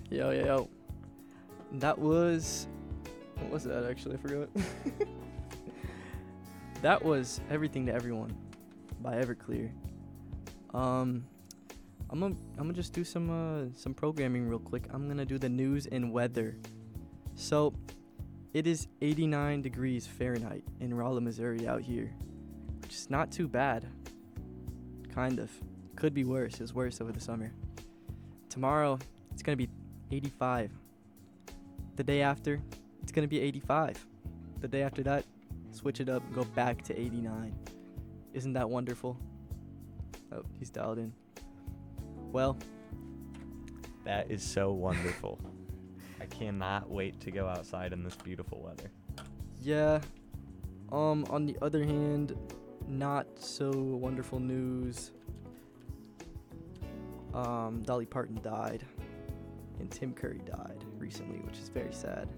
Yo, yo, yo. That was. What was that actually? I forgot. That was Everything to Everyone by Everclear. I'm gonna just do some programming real quick. I'm gonna do the news and weather. So, it is 89 degrees Fahrenheit in Rolla, Missouri out here, which is not too bad. Kind of. Could be worse. It's worse over the summer. Tomorrow, it's gonna be 85. The day after, it's gonna be 85. The day after that, switch it up and go back to 89. Isn't that wonderful? Oh, he's dialed in. Well, That is so wonderful. I cannot wait to go outside in this beautiful weather. yeah. On the other hand, not so wonderful news. Dolly Parton died, and Tim Curry died recently, which is very sad.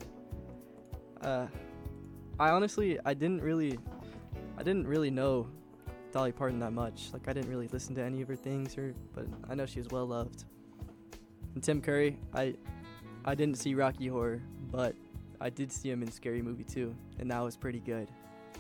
I didn't really know Dolly Parton that much. Like, I didn't really listen to any of her things, but I know she was well loved. And Tim Curry, I didn't see Rocky Horror, but I did see him in Scary Movie 2, and that was pretty good.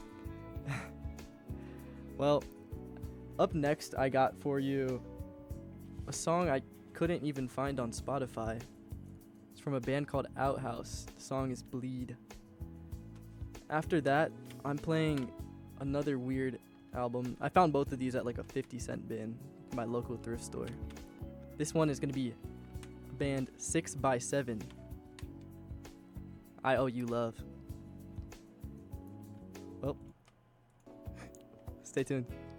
Well, up next, I got for you a song I couldn't even find on Spotify. It's from a band called Outhouse. The song is Bleed. After that, I'm playing another weird album. I found both of these at like a 50-cent bin in my local thrift store. This one is going to be band 6x7. I Owe You Love. Well, stay tuned.